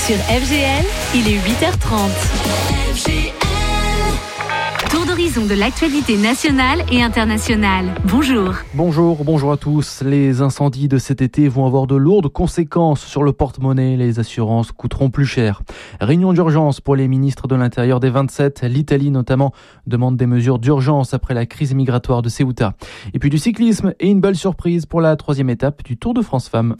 Sur FGL, il est 8h30. FGL. Tour d'horizon de l'actualité nationale et internationale. Bonjour. Bonjour à tous. Les incendies de cet été vont avoir de lourdes conséquences sur le porte-monnaie. Les assurances coûteront plus cher. Réunion d'urgence pour les ministres de l'Intérieur des 27. L'Italie notamment demande des mesures d'urgence après la crise migratoire de Ceuta. Et puis du cyclisme et une belle surprise pour la 3e étape du Tour de France Femmes.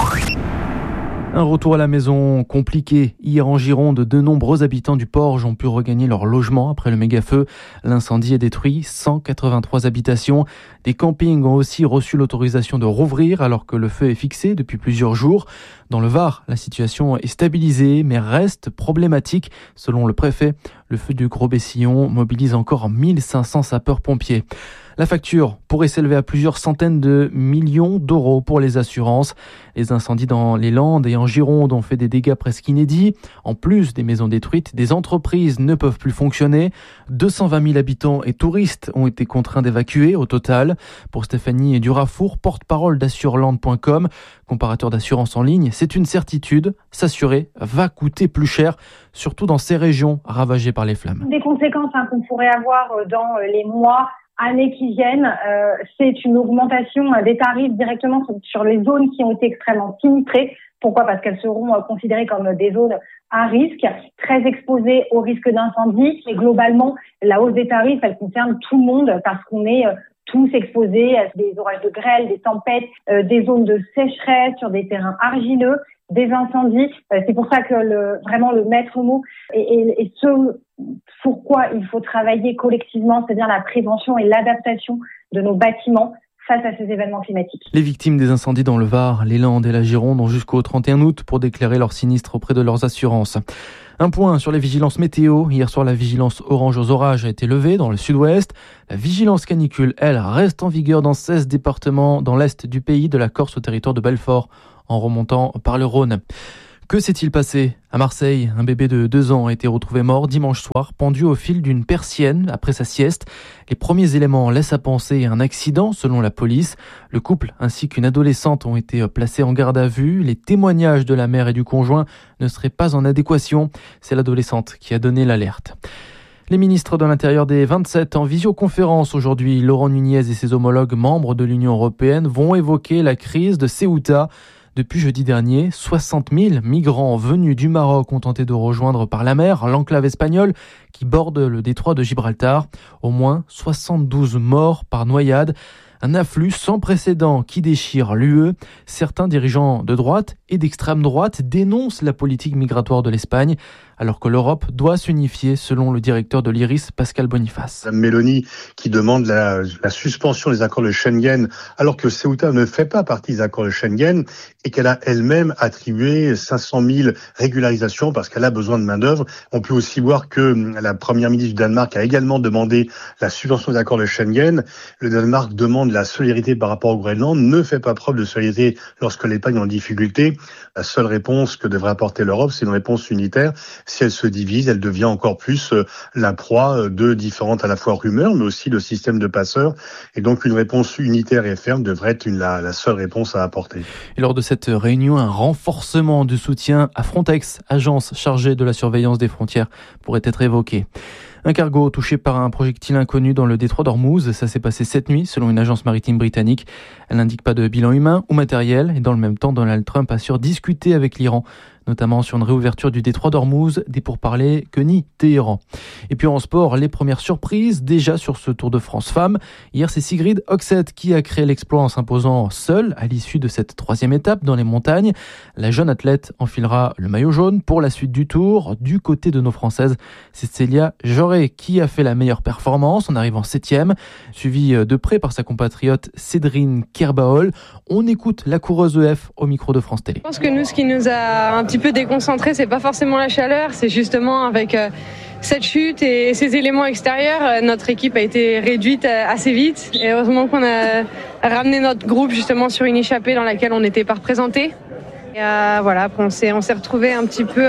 Un retour à la maison compliqué. Hier en Gironde, de nombreux habitants du Porge ont pu regagner leur logement après le méga-feu. L'incendie a détruit 183 habitations. Des campings ont aussi reçu l'autorisation de rouvrir alors que le feu est fixé depuis plusieurs jours. Dans le Var, la situation est stabilisée mais reste problématique. Selon le préfet, le feu du Gros-Bessillon mobilise encore 1500 sapeurs-pompiers. La facture pourrait s'élever à plusieurs centaines de millions d'euros pour les assurances. Les incendies dans les Landes et en Gironde ont fait des dégâts presque inédits. En plus des maisons détruites, des entreprises ne peuvent plus fonctionner. 220 000 habitants et touristes ont été contraints d'évacuer au total. Pour Stéphanie Durafour, porte-parole d'assureland.com, comparateur d'assurance en ligne, c'est une certitude, s'assurer va coûter plus cher, surtout dans ces régions ravagées par les flammes. Des conséquences qu'on pourrait avoir dans les mois, années qui viennent, c'est une augmentation des tarifs directement sur les zones qui ont été extrêmement sinistrées. Pourquoi ? Parce qu'elles seront considérées comme des zones à risque, très exposées au risque d'incendie. Et globalement, la hausse des tarifs, elle concerne tout le monde parce qu'on est tous exposés à des orages de grêle, des tempêtes, des zones de sécheresse sur des terrains argileux, des incendies. C'est pour ça que vraiment le maître mot et ce pourquoi il faut travailler collectivement, c'est-à-dire la prévention et l'adaptation de nos bâtiments face à ces événements climatiques. Les victimes des incendies dans le Var, les Landes et la Gironde ont jusqu'au 31 août pour déclarer leur sinistre auprès de leurs assurances. Un point sur les vigilances météo. Hier soir, la vigilance orange aux orages a été levée dans le sud-ouest. La vigilance canicule, elle, reste en vigueur dans 16 départements dans l'est du pays, de la Corse au territoire de Belfort, en remontant par le Rhône. Que s'est-il passé ? À Marseille, un bébé de 2 ans a été retrouvé mort dimanche soir, pendu au fil d'une persienne après sa sieste. Les premiers éléments laissent à penser un accident, selon la police. Le couple ainsi qu'une adolescente ont été placés en garde à vue. Les témoignages de la mère et du conjoint ne seraient pas en adéquation. C'est l'adolescente qui a donné l'alerte. Les ministres de l'Intérieur des 27 en visioconférence aujourd'hui. Laurent Nunez et ses homologues membres de l'Union européenne vont évoquer la crise de Ceuta. Depuis jeudi dernier, 60 000 migrants venus du Maroc ont tenté de rejoindre par la mer l'enclave espagnole qui borde le détroit de Gibraltar. Au moins 72 morts par noyade. Un afflux sans précédent qui déchire l'UE. Certains dirigeants de droite et d'extrême droite dénoncent la politique migratoire de l'Espagne, alors que l'Europe doit s'unifier, selon le directeur de l'IRIS, Pascal Boniface. Madame Meloni qui demande la suspension des accords de Schengen, alors que Ceuta ne fait pas partie des accords de Schengen et qu'elle a elle-même attribué 500 000 régularisations parce qu'elle a besoin de main-d'œuvre. On peut aussi voir que la première ministre du Danemark a également demandé la suspension des accords de Schengen. Le Danemark demande la solidarité par rapport au Groenland, ne fait pas preuve de solidarité lorsque l'Espagne est en difficulté. La seule réponse que devrait apporter l'Europe, c'est une réponse unitaire. Si elle se divise, elle devient encore plus la proie de différentes à la fois rumeurs, mais aussi de systèmes de passeurs. Et donc une réponse unitaire et ferme devrait être la seule réponse à apporter. Et lors de cette réunion, un renforcement du soutien à Frontex, agence chargée de la surveillance des frontières, pourrait être évoqué. Un cargo touché par un projectile inconnu dans le détroit d'Ormuz. Ça s'est passé cette nuit, selon une agence maritime britannique. Elle n'indique pas de bilan humain ou matériel. Et dans le même temps, Donald Trump assure discuter avec l'Iran, notamment sur une réouverture du détroit d'Ormuz, des pourparlers que nie Téhéran. Et puis en sport, les premières surprises déjà sur ce Tour de France Femmes. Hier, c'est Sigrid Hoxet qui a créé l'exploit en s'imposant seule à l'issue de cette 3e étape dans les montagnes. La jeune athlète enfilera le maillot jaune pour la suite du Tour. Du côté de nos Françaises, c'est Célia Joré qui a fait la meilleure performance en arrivant 7e, suivie de près par sa compatriote Cédrine Kerbaol. On écoute la coureuse EF au micro de France Télé. Je pense que nous, ce qui nous a un petit peu déconcentrés, c'est pas forcément la chaleur, c'est justement avec cette chute et ces éléments extérieurs, notre équipe a été réduite assez vite. Et heureusement qu'on a ramené notre groupe justement sur une échappée dans laquelle on n'était pas représenté. Et voilà, on s'est retrouvé un petit peu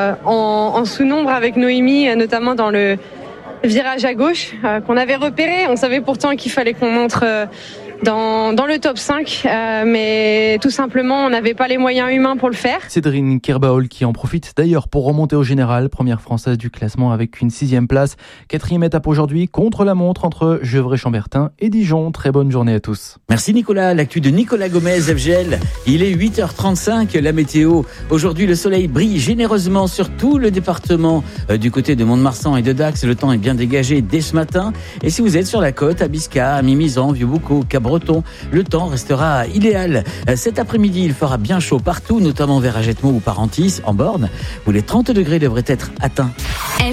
en sous-nombre avec Noémie, notamment dans le virage à gauche qu'on avait repéré. On savait pourtant qu'il fallait qu'on montre dans le top 5, mais tout simplement on n'avait pas les moyens humains pour le faire. Cédrine Kerbaol qui en profite d'ailleurs pour remonter au général, première française du classement avec une 6e place. 4e étape aujourd'hui, contre la montre entre Gevrey-Chambertin et Dijon. Très bonne journée à tous. Merci Nicolas, l'actu de Nicolas Gomez, FGL. Il est 8h35, la météo. Aujourd'hui, le soleil brille généreusement sur tout le département. Du côté de Mont-de-Marsan et de Dax, le temps est bien dégagé dès ce matin. Et si vous êtes sur la côte, à Bisca, à Mimizan, Vieux-Boucau, Cap-Breton, le temps restera idéal. Cet après-midi, il fera bien chaud partout, notamment vers Agetmo ou Parentis, en Borne, où les 30 degrés devraient être atteints.